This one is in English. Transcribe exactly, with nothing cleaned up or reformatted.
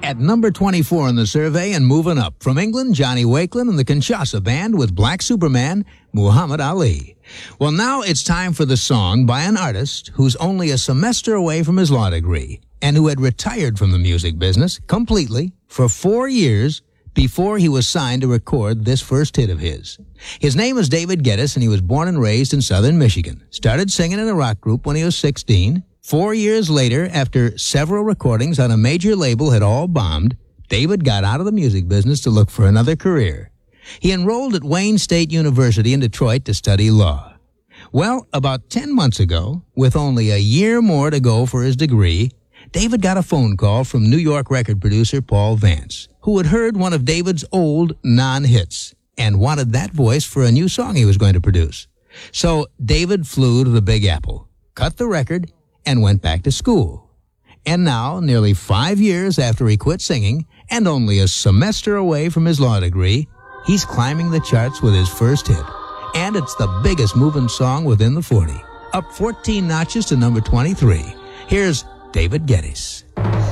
At number twenty-four in the survey and moving up, from England, Johnny Wakelin and the Kinshasa Band with Black Superman, Muhammad Ali. Well, now it's time for the song by an artist who's only a semester away from his law degree and who had retired from the music business completely for four years before he was signed to record this first hit of his. His name is David Geddes, and he was born and raised in southern Michigan. Started singing in a rock group when he was sixteen. Four years later, after several recordings on a major label had all bombed, David got out of the music business to look for another career. He enrolled at Wayne State University in Detroit to study law. Well, about ten months ago, with only a year more to go for his degree, David got a phone call from New York record producer Paul Vance, who had heard one of David's old non-hits and wanted that voice for a new song he was going to produce. So David flew to the Big Apple, cut the record, and went back to school. And now, nearly five years after he quit singing, and only a semester away from his law degree, he's climbing the charts with his first hit. And it's the biggest moving song within the forty. Up fourteen notches to number twenty-three. Here's David Geddes.